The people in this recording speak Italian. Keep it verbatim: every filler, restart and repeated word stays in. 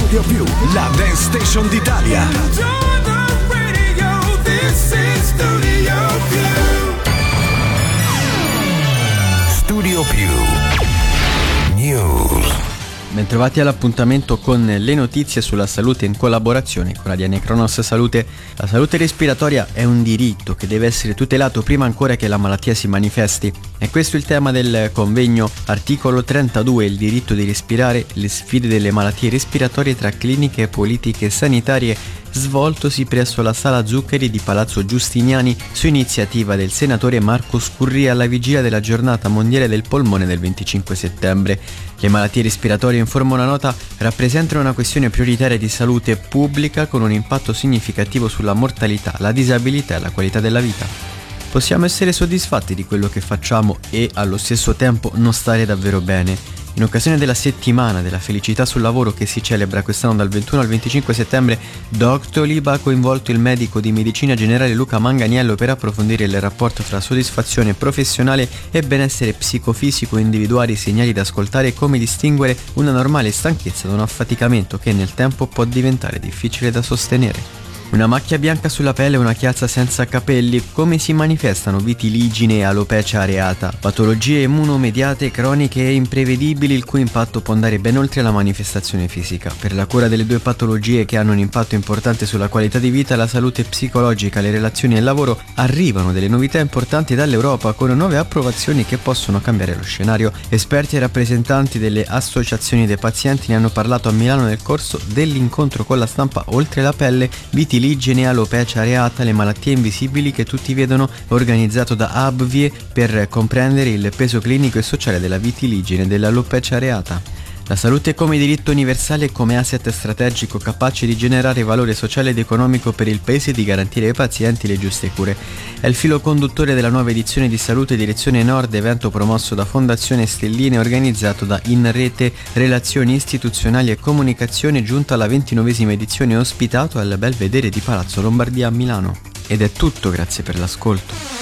Studio Più, la dance station d'Italia. Studio Più News. Bentrovati all'appuntamento con le notizie sulla salute in collaborazione con A D N Cronos Salute. La salute respiratoria è un diritto che deve essere tutelato prima ancora che la malattia si manifesti. E questo è il tema del convegno Articolo trentadue, il diritto di respirare, le sfide delle malattie respiratorie tra cliniche e politiche sanitarie, svoltosi presso la Sala Zuccheri di Palazzo Giustiniani su iniziativa del senatore Marco Scurria alla vigilia della giornata mondiale del polmone del venticinque settembre. Le malattie respiratorie, informa una nota, rappresentano una questione prioritaria di salute pubblica con un impatto significativo sulla mortalità, la disabilità e la qualità della vita. Possiamo essere soddisfatti di quello che facciamo e allo stesso tempo non stare davvero bene. In occasione della settimana della felicità sul lavoro che si celebra quest'anno dal ventuno al venticinque settembre, Doctolib ha coinvolto il medico di medicina generale Luca Manganiello per approfondire il rapporto tra soddisfazione professionale e benessere psicofisico, individuare i segnali da ascoltare e come distinguere una normale stanchezza da un affaticamento che nel tempo può diventare difficile da sostenere. Una macchia bianca sulla pelle e una chiazza senza capelli, come si manifestano vitiligine e alopecia areata, patologie immunomediate croniche e imprevedibili il cui impatto può andare ben oltre la manifestazione fisica. Per la cura delle due patologie che hanno un impatto importante sulla qualità di vita, la salute psicologica, le relazioni e il lavoro, arrivano delle novità importanti dall'Europa con nuove approvazioni che possono cambiare lo scenario. Esperti e rappresentanti delle associazioni dei pazienti ne hanno parlato a Milano nel corso dell'incontro con la stampa Oltre la pelle, vitiligine Vitiligine, alopecia areata, le malattie invisibili che tutti vedono, organizzato da Abvie per comprendere il peso clinico e sociale della vitiligine e dell'alopecia areata. La salute come diritto universale e come asset strategico capace di generare valore sociale ed economico per il paese e di garantire ai pazienti le giuste cure. È il filo conduttore della nuova edizione di Salute Direzione Nord, evento promosso da Fondazione Stelline e organizzato da In Rete Relazioni Istituzionali e Comunicazione, giunto alla ventinovesima edizione, ospitato al Belvedere di Palazzo Lombardia a Milano. Ed è tutto, grazie per l'ascolto.